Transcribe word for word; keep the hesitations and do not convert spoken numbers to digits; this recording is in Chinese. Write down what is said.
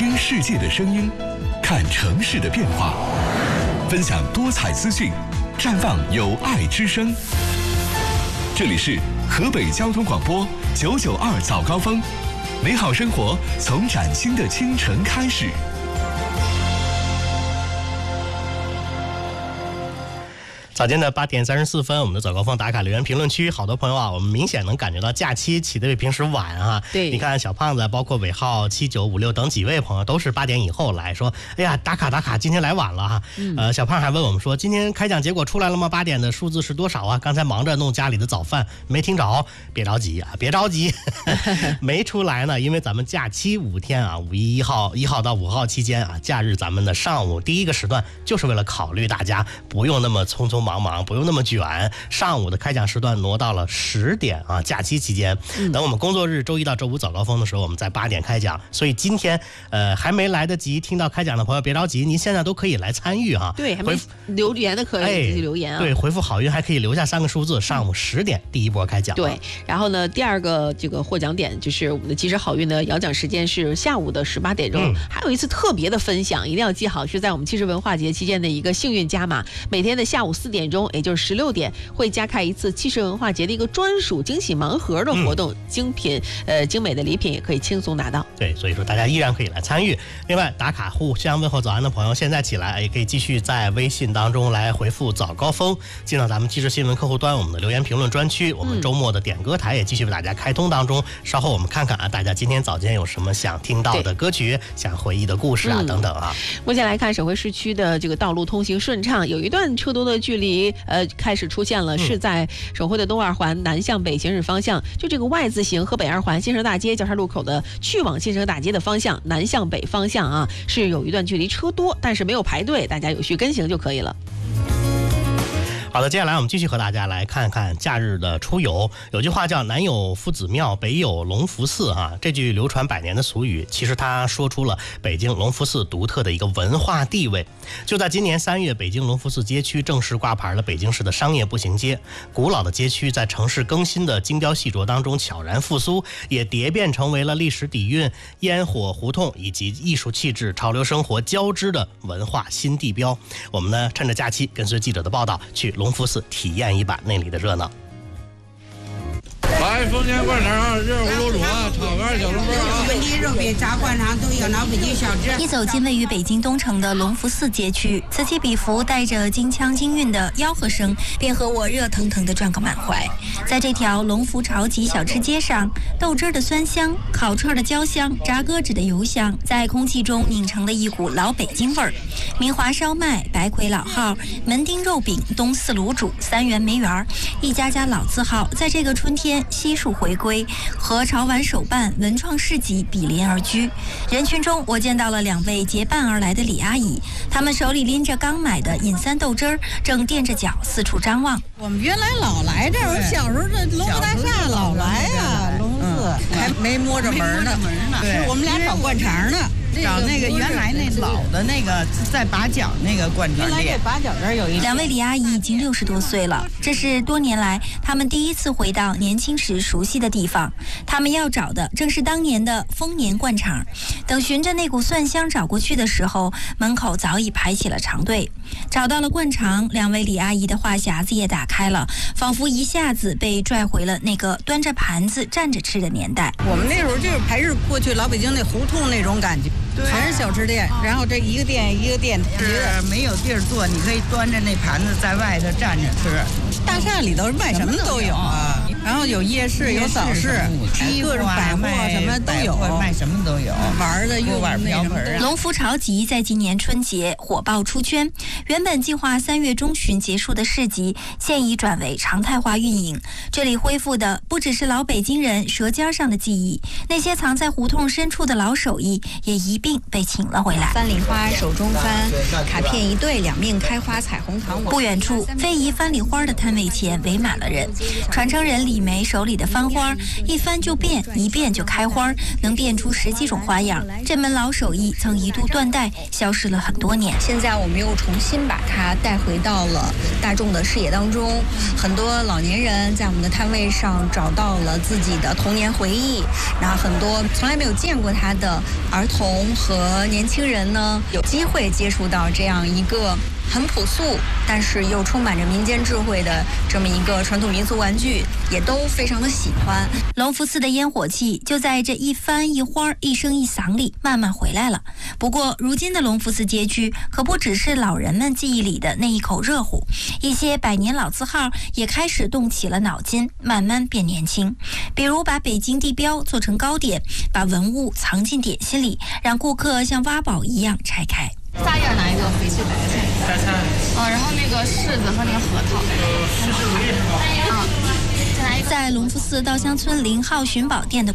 听世界的声音，看城市的变化，分享多彩资讯，绽放有爱之声。这里是河北交通广播九九二早高峰，美好生活从崭新的清晨开始。 早间的八点三十四分，我们的早高峰打卡留言评论区，好多朋友啊，我们明显能感觉到假期起的比平时晚啊。 对， 你看小胖子，包括尾号七九五六等几位朋友都是八点以后来说，哎呀，打卡打卡，今天来晚了哈。嗯、呃，小胖还问我们说，今天开奖结果出来了吗？八点的数字是多少啊？刚才忙着弄家里的早饭，没听着，别着急啊，别着急，没出来呢，因为咱们假期五天啊，五一一号一号到五号期间啊，假日咱们的上午第一个时段就是为了考虑大家不用那么匆匆忙。忙忙不用那么卷，上午的开奖时段挪到了十点啊，假期期间，等我们工作日周一到周五早高峰的时候，我们在八点开奖。所以今天呃还没来得及听到开奖的朋友别着急，您现在都可以来参与哈。 对，还没留言的可以继续留言啊。 对，回复好运还可以留下三个数字，上午十点第一波开奖。 对，然后呢，第二个这个获奖点就是我们的及时好运的摇奖时间是下午的十八点钟，嗯、还有一次特别的分享，一定要记好，是在我们七十文化节期间的一个幸运加码，每天的下午四点钟，也就是十六点会加开一次七十文化节的一个专属惊喜盲盒的活动，嗯、精品呃精美的礼品也可以轻松拿到。 对，所以说大家依然可以来参与。另外，打卡互相问候早安的朋友，现在起来也可以继续在微信当中来回复早高峰，进到咱们即时新闻客户端我们的留言评论专区。我们周末的点歌台也继续为大家开通当中。嗯、稍后我们看看啊，大家今天早间有什么想听到的歌曲、想回忆的故事啊、嗯、等等啊。 目前来看，省会市区的这个道路通行顺畅，有一段车多的距离。呃，开始出现了，是在省会的东二环南向北行驶方向，就这个 Y 字形河北二环新城大街交叉路口的去往新城大街的方向，南向北方向啊，是有一段距离车多，但是没有排队，大家有序跟行就可以了。 好的，接下来我们继续和大家来看看假日的出游。有句话叫南有夫子庙，北有隆福寺啊，这句流传百年的俗语，其实它说出了北京隆福寺独特的一个文化地位。就在今年三月，北京隆福寺街区正式挂牌了北京市的商业步行街。古老的街区在城市更新的精雕细琢当中悄然复苏，也蝶变成为了历史底蕴、烟火胡同以及艺术气质、潮流生活交织的文化新地标。我们呢，趁着假期，跟随记者的报道，去隆福寺体验一把那里的热闹。 来，丰田灌肠啊，热乎卤煮啊，炒肝、小龙虾啊， 焖鸡肉饼、炸灌肠都有，老北京小吃。 一走进位于北京东城的隆福寺街区，此起彼伏带着京腔京韵的吆喝声，便和我热腾腾地转个满怀。在这条隆福潮集小吃街上，豆汁的酸香、烤串的焦香、炸鸽子的油香，在空气中拧成了一股老北京味儿。明华烧麦、白魁老号、门钉肉饼、东四卤煮、三元梅园，一家家老字号，在这个春天悉数回归，和潮玩手办、文创市集比邻而居。人群中，我见到了两位结伴而来的李阿姨，她们手里拎着刚买的饮三豆汁儿，正垫着脚四处张望。 我们原来老来这儿，我小时候这隆福大厦老来呀，隆福寺还没摸着门呢。对，我们俩找灌肠呢。 找那个原来那老的那个在把角那个灌肠店， 把角这儿有一。 两位李阿姨已经六十多岁了，这是多年来他们第一次回到年轻时熟悉的地方。他们要找的正是当年的丰年灌肠。等循着那股蒜香找过去的时候，门口早已排起了长队。找到了灌肠，两位李阿姨的话匣子也打开了，仿佛一下子被拽回了那个端着盘子站着吃的年代。 我们那时候就是还是过去老北京那胡同那种感觉。全是小吃店，然后这一个店一个店， 是没有地儿坐，你可以端着那盘子在外头站着吃。 大厦里头卖什么都有啊，然后有夜市，有早市，各种百货什么都有， 卖什么都有， 玩的、用的、 瓢盆啊。 隆福潮集在今年春节火爆出圈，原本计划三月中旬结束的市集，现已转为常态化运营。这里恢复的不只是老北京人舌尖上的记忆，那些藏在胡同深处的老手艺也一并被请了回来。 三里花手中翻，卡片一对，两面开花彩虹糖。 不远处，非遗翻里花的摊位前围满了人。传承人李李梅手里的番花，一翻就变，一变就开花，能变出十几种花样。这门老手艺曾一度断代，消失了很多年。 现在我们又重新把它带回到了大众的视野当中，很多老年人在我们的摊位上找到了自己的童年回忆，然后很多从来没有见过它的儿童和年轻人呢，有机会接触到这样一个很朴素，但是又充满着民间智慧的这么一个传统民俗玩具，也都非常的喜欢。 隆福寺的烟火气就在这一番一花一声一响里慢慢回来了。不过，如今的隆福寺街区可不只是老人们记忆里的那一口热乎，一些百年老字号也开始动起了脑筋，慢慢变年轻。比如把北京地标做成糕点，把文物藏进点心里，让顾客像挖宝一样拆开。 撒叶哪一个？翡翠白菜。白菜。嗯，然后那个柿子和那个核桃。柿子五粒。嗯。 在隆福寺稻香村零号寻宝店的